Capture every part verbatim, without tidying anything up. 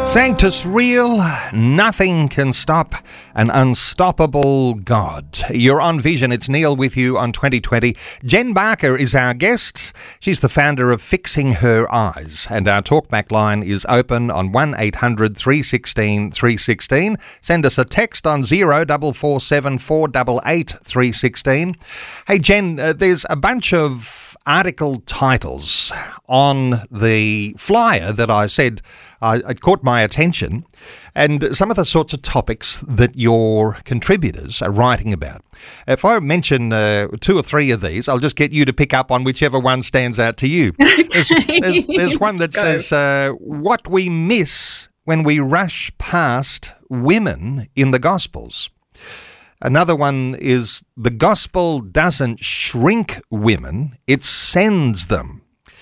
Sanctus Real, nothing can stop an unstoppable God. You're on Vision. It's Neil with you on twenty twenty. Jen Barker is our guest. She's the founder of Fixing Her Eyes. And our talkback line is open on one eight hundred three one six three one six. Send us a text on zero four four seven four eight eight three one six. Hey, Jen, uh, there's a bunch of article titles on the flyer that I said uh, it caught my attention, and some of the sorts of topics that your contributors are writing about. If I mention uh, two or three of these, I'll just get you to pick up on whichever one stands out to you. Okay. There's, there's, there's one that says, uh, what we miss when we rush past women in the Gospels. Another one is the gospel doesn't shrink women, it sends them.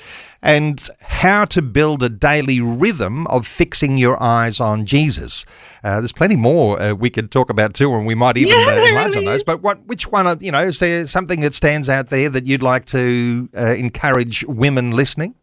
And how to build a daily rhythm of fixing your eyes on Jesus. Uh, there's plenty more uh, we could talk about too, and we might even yeah, uh, enlarge really on those. is. But what, which one, are, you know, is there something that stands out there that you'd like to uh, encourage women listening?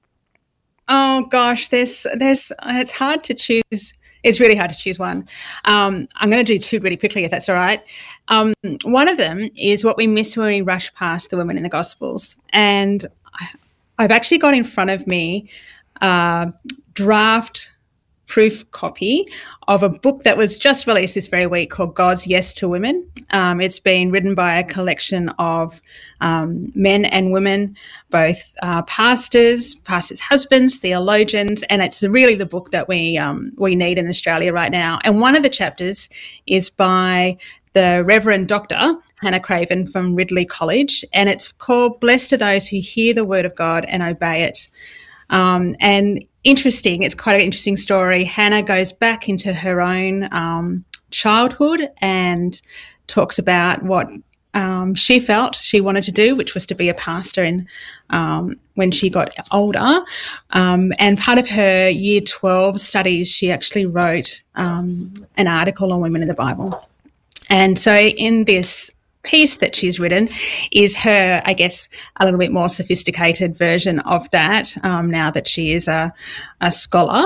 Oh gosh, there's there's it's hard to choose. It's really hard to choose one. Um, I'm going to do two really quickly, if that's all right. Um, one of them is what we miss when we rush past the women in the Gospels. And I've actually got in front of me a draft proof copy of a book that was just released this very week called God's Yes to Women. Um, it's been written by a collection of um, men and women, both uh, pastors, pastors' husbands, theologians, and it's really the book that we um, we need in Australia right now. And one of the chapters is by the Reverend Doctor Hannah Craven from Ridley College, and it's called Blessed are Those Who Hear the Word of God and Obey It. Um, and interesting, it's quite an interesting story. Hannah goes back into her own um, childhood and talks about what um, she felt she wanted to do, which was to be a pastor in, um, when she got older. Um, and part of her year twelve studies, she actually wrote um, an article on women in the Bible. And so in this piece that she's written is her, I guess, a little bit more sophisticated version of that um, now that she is a, a scholar.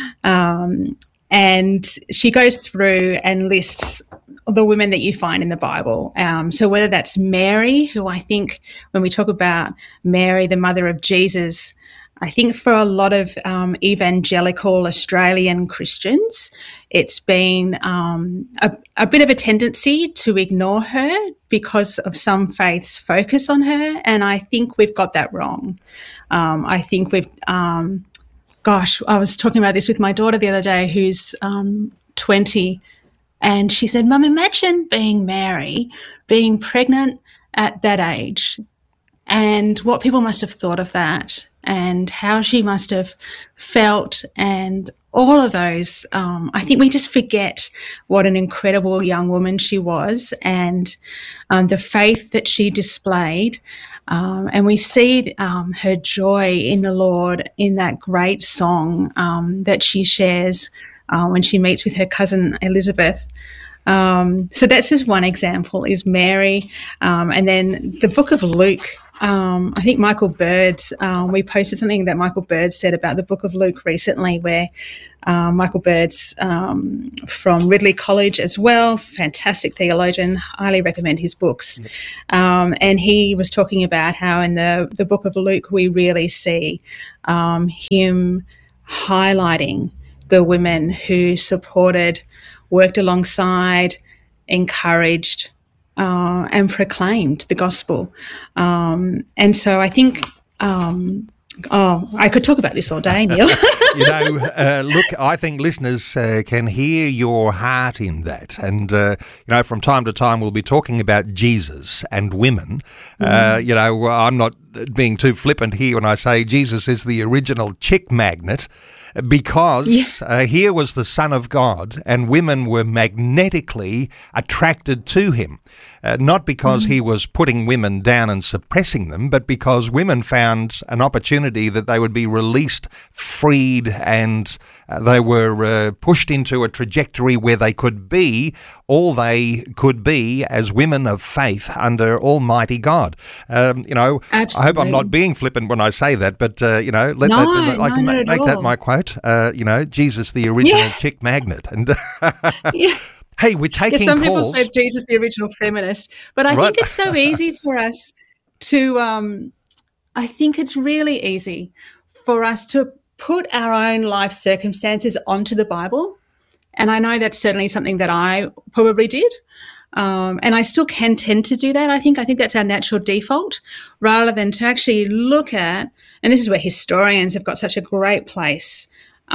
Um, and she goes through and lists the women that you find in the Bible. Um, so whether that's Mary, who I think when we talk about Mary, the mother of Jesus, I think for a lot of um, evangelical Australian Christians, it's been um, a, a bit of a tendency to ignore her because of some faiths' focus on her, and I think we've got that wrong. Um, I think we've, um, gosh, I was talking about this with my daughter the other day who's um, twenty, and she said, Mum, imagine being Mary, being pregnant at that age, and what people must have thought of that, and how she must have felt, and all of those. Um, I think we just forget what an incredible young woman she was, and um, the faith that she displayed. Um, and we see um, her joy in the Lord in that great song um, that she shares uh, when she meets with her cousin Elizabeth. Um, so that's just one example, is Mary. Um, and then the book of Luke, um, I think Michael Bird, um, we posted something that Michael Bird said about the book of Luke recently, where um, Michael Bird's um, from Ridley College as well, fantastic theologian, highly recommend his books. Um, and he was talking about how in the, the book of Luke we really see um, him highlighting the women who supported, worked alongside, encouraged, uh, and proclaimed the gospel. Um, and so I think, um, oh, I could talk about this all day, Neil. You know, uh, look, I think listeners uh, can hear your heart in that. And, uh, you know, from time to time we'll be talking about Jesus and women. Mm. Uh, you know, I'm not being too flippant here when I say Jesus is the original chick magnet, because yeah. uh, here was the Son of God and women were magnetically attracted to him. Uh, not because mm. he was putting women down and suppressing them, but because women found an opportunity that they would be released, freed, and uh, they were uh, pushed into a trajectory where they could be all they could be as women of faith under Almighty God. Um, you know, Absolutely. I hope I'm not being flippant when I say that, but, uh, you know, let no, that, I can no, make, make that my quote. quote, uh, you know, Jesus, the original Yeah. chick magnet. And Yeah. hey, we're taking Yeah, some calls. people say Jesus, the original feminist, but I Right. think it's so easy for us to. Um, I think it's really easy for us to put our own life circumstances onto the Bible, and I know that's certainly something that I probably did, um, and I still can tend to do that. I think I think that's our natural default, rather than to actually look at. And this is where historians have got such a great place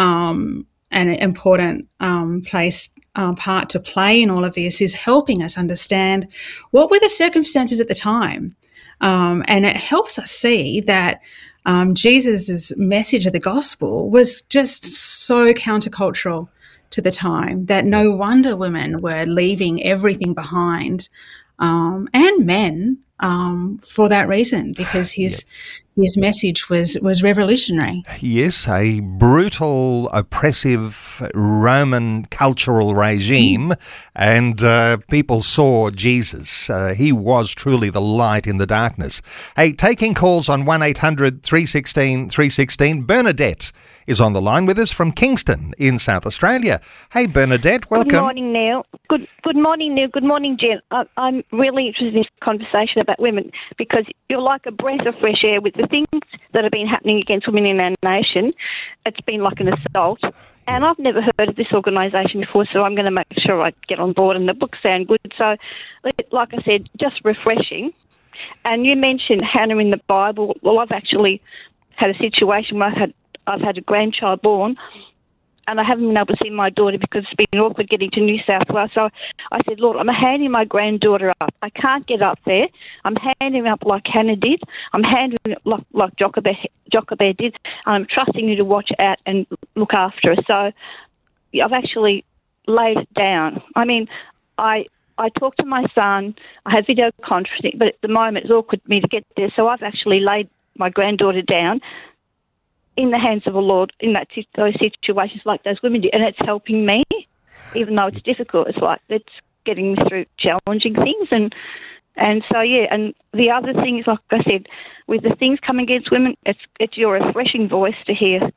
um, and an important um, place. Um, part to play in all of this is helping us understand what were the circumstances at the time. Um, and it helps us see that um, Jesus' message of the gospel was just so countercultural to the time that no wonder women were leaving everything behind, um, and men um, for that reason, because his yeah. his message was, was revolutionary. Yes, a brutal, oppressive Roman cultural regime, and uh, people saw Jesus. Uh, he was truly the light in the darkness. Hey, taking calls on one eight hundred three one six three one six. Bernadette is on the line with us from Kingston in South Australia. Hey, Bernadette, welcome. Good morning, Neil. Good good morning, Neil. Good morning, Jen. I, I'm really interested in this conversation about women because you're like a breath of fresh air with the things that have been happening against women in our nation. It's been like an assault. And I've never heard of this organisation before, so I'm going to make sure I get on board, and the books sound good. So, like I said, just refreshing. And you mentioned Hannah in the Bible. Well, I've actually had a situation where I've had, I've had a grandchild born, and I haven't been able to see my daughter because it's been awkward getting to New South Wales. So I said, Lord, I'm handing my granddaughter up. I can't get up there. I'm handing her up like Hannah did. I'm handing her up like, like Jochebed, Jochebed did. And I'm trusting you to watch out and look after her. So I've actually laid it down. I mean, I I talk to my son. I have video conferencing, but at the moment it's awkward for me to get there. So I've actually laid my granddaughter down in the hands of the Lord in that those situations like those women do, and it's helping me, even though it's difficult. It's like it's getting me through challenging things, and and so yeah. And the other thing is, like I said, with the things coming against women, it's it's your refreshing voice to hear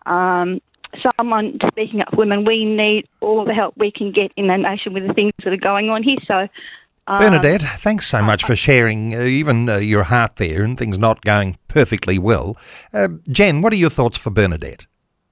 um, someone speaking up for women. We need all the help we can get in the nation with the things that are going on here. So. Bernadette, thanks so much for sharing uh, even uh, your heart there and things not going perfectly well. Uh, Jen, what are your thoughts for Bernadette?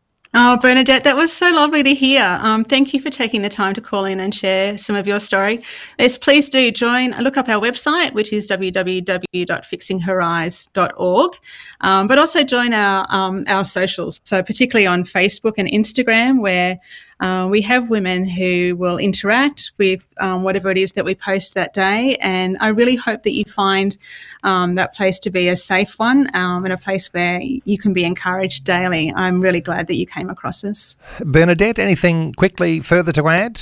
Oh, Bernadette, that was so lovely to hear. Um, thank you for taking the time to call in and share some of your story. Yes, please do join, look up our website, which is w w w dot fixing her eyes dot org, um, but also join our um, our socials, so particularly on Facebook and Instagram, where uh, we have women who will interact with um, whatever it is that we post that day. And I really hope that you find um, that place to be a safe one um, and a place where you can be encouraged daily. I'm really glad that you came across us. Bernadette, anything quickly further to add?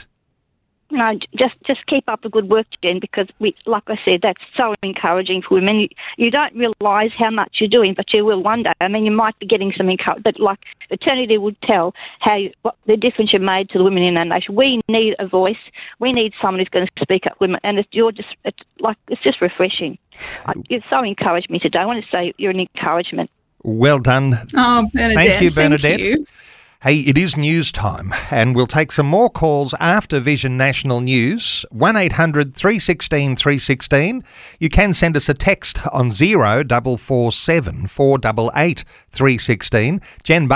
No, just just keep up the good work, Jen, because we, like I said, that's so encouraging for women. You, you don't realise how much you're doing, but you will one day. I mean, you might be getting some encouragement, but like eternity would tell how you, what the difference you made to the women in our nation. We need a voice. We need someone who's going to speak up for women, and it's, you're just it's like it's just refreshing. You've so encouraged me today. I want to say you're an encouragement. Well done. Oh, Bernadette. Thank you, Bernadette. Thank you. Hey, it is news time, and we'll take some more calls after Vision National News, one eight hundred three one six three one six. You can send us a text on zero four four seven four eight eight three one six. Jen